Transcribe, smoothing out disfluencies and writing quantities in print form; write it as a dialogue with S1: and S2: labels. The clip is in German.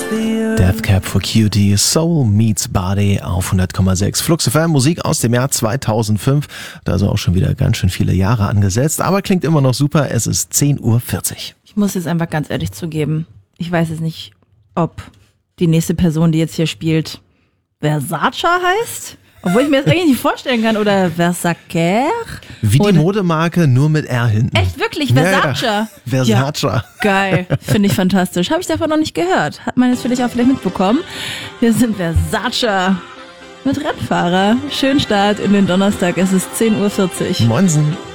S1: Death Cab for Cutie, Soul Meets Body auf 100,6. Flux FM, Musik aus dem Jahr 2005. Da ist auch schon wieder ganz schön viele Jahre angesetzt, aber klingt immer noch super. Es ist 10:40 Uhr.
S2: Ich muss jetzt einfach ganz ehrlich zugeben, ich weiß jetzt nicht, ob die nächste Person, die jetzt hier spielt, Versace heißt. Obwohl ich mir das eigentlich nicht vorstellen kann. Oder Versace.
S1: Wie die Modemarke, nur mit R hinten.
S2: Echt, wirklich? Versace?
S1: Ja. Versace.
S2: Ja, geil. Finde ich fantastisch. Habe ich davon noch nicht gehört. Hat man jetzt vielleicht auch vielleicht mitbekommen. Wir sind Versace mit Rennfahrer. Schönen Start in den Donnerstag. Es ist 10:40 Uhr.
S1: Moinsen.